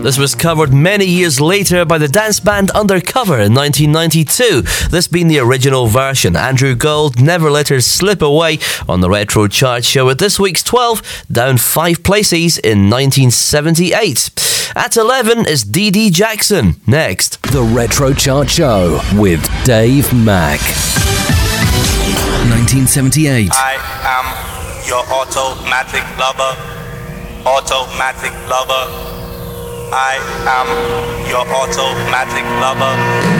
This was covered many years later by the dance band Undercover in 1992. This being the original version. Andrew Gold, Never Let Her Slip Away on the Retro Chart Show at this week's 12, down 5 places in 1978. At 11 is Dee Dee Jackson. Next, The Retro Chart Show with Dave Mack. 1978. I am your automatic lover. Automatic lover. I am your automatic lover.